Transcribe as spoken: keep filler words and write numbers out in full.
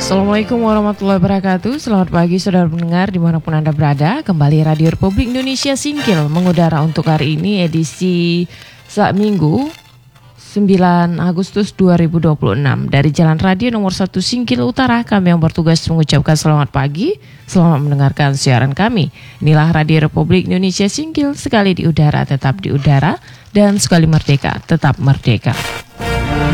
Assalamualaikum warahmatullahi wabarakatuh. Selamat pagi saudara pendengar dimanapun Anda berada. Kembali Radio Republik Indonesia Singkil mengudara untuk hari ini edisi saat Minggu sembilan Agustus dua ribu dua puluh enam. Dari Jalan Radio nomor satu Singkil Utara, kami yang bertugas mengucapkan selamat pagi. Selamat mendengarkan siaran kami. Inilah Radio Republik Indonesia Singkil, sekali di udara tetap di udara, dan sekali merdeka tetap merdeka.